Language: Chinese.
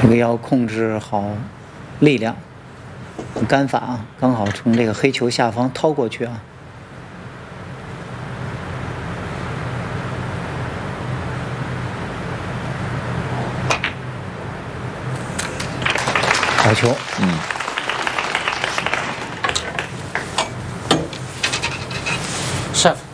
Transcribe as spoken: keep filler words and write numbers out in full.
这个要控制好力量，杆法啊，刚好从这个黑球下方掏过去啊。好球， 嗯。 chef。